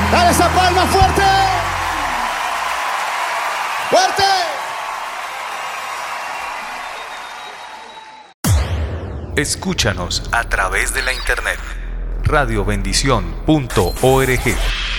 Dale esa palma fuerte. ¡Fuerte! Escúchanos a través de la internet radiobendición.org.